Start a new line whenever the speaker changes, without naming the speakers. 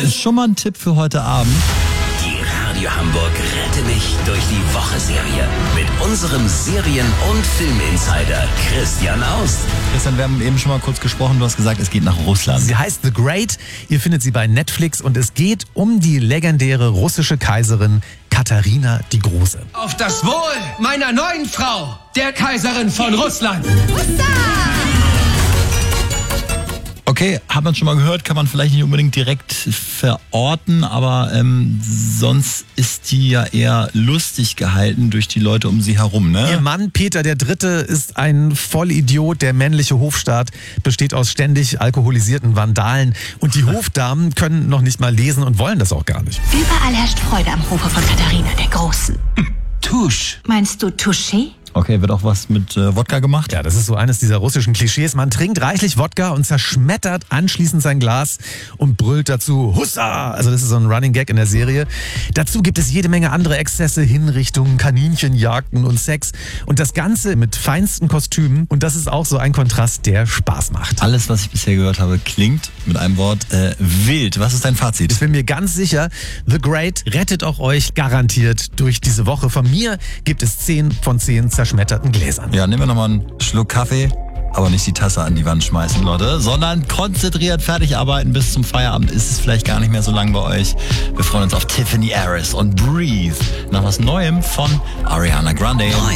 Ist schon mal ein Tipp für heute Abend.
Die Radio Hamburg Rette mich durch die Woche-Serie mit unserem Serien- und Filminsider Christian Aust.
Christian, wir haben eben schon mal kurz gesprochen. Du hast gesagt, es geht nach Russland.
Sie heißt The Great. Ihr findet sie bei Netflix und es geht um die legendäre russische Kaiserin Katharina die Große.
Auf das Wohl meiner neuen Frau, der Kaiserin von Russland.
Okay, hat man schon mal gehört, kann man vielleicht nicht unbedingt direkt verorten, aber sonst ist die ja eher lustig gehalten durch die Leute um sie herum, ne?
Ihr Mann Peter III. Ist ein Vollidiot. Der männliche Hofstaat besteht aus ständig alkoholisierten Vandalen. Und die Hofdamen können noch nicht mal lesen und wollen das auch gar nicht.
Überall herrscht Freude am Hofe von Katharina der Großen.
Tusch.
Meinst du Touché?
Okay, wird auch was mit Wodka gemacht?
Ja, das ist so eines dieser russischen Klischees. Man trinkt reichlich Wodka und zerschmettert anschließend sein Glas und brüllt dazu Hussa! Also das ist so ein Running Gag in der Serie. Dazu gibt es jede Menge andere Exzesse, Hinrichtungen, Kaninchenjagden und Sex. Und das Ganze mit feinsten Kostümen. Und das ist auch so ein Kontrast, der Spaß macht.
Alles, was ich bisher gehört habe, klingt mit einem Wort wild. Was ist dein Fazit?
Ich bin mir ganz sicher, The Great rettet auch euch garantiert durch diese Woche. Von mir gibt es 10 von 10 zerschmetterten Gläsern.
Ja, nehmen wir nochmal einen Schluck Kaffee, aber nicht die Tasse an die Wand schmeißen, Leute, sondern konzentriert fertig arbeiten bis zum Feierabend. Ist es vielleicht gar nicht mehr so lang bei euch. Wir freuen uns auf Tiffany Harris und Breathe nach was Neuem von Ariana Grande.